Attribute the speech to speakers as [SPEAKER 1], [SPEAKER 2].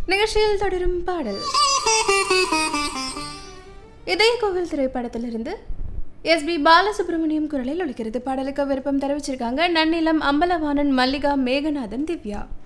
[SPEAKER 1] நிகழ்ச்சியில் தொடரும் பாடல் இதய கோவில் திரைப்படத்திலிருந்து எஸ்பி பாலசுப்ரமணியம் குரலில் ஒலிக்கிறது. பாடலுக்கு விருப்பம் தெரிவிச்சிருக்காங்க நன்னிலம் அம்பலவாணன், மல்லிகா, மேகநாதன், திவ்யா.